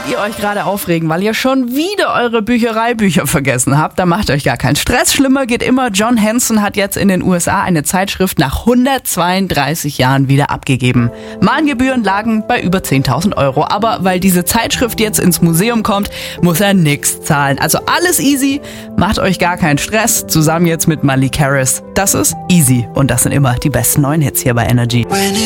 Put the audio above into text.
ihr euch gerade aufregen, weil ihr schon wieder eure Büchereibücher vergessen habt, dann macht euch gar keinen Stress. Schlimmer geht immer. John Hanson hat jetzt in den USA eine Zeitschrift nach 132 Jahren wieder abgegeben. Mahngebühren lagen bei über 10.000 Euro. Aber weil diese Zeitschrift jetzt ins Museum kommt, muss er nichts zahlen. Also alles easy, macht euch gar keinen Stress. Zusammen jetzt mit Malik Harris. Das ist Easy und das sind immer die besten neuen Hits hier bei Energy.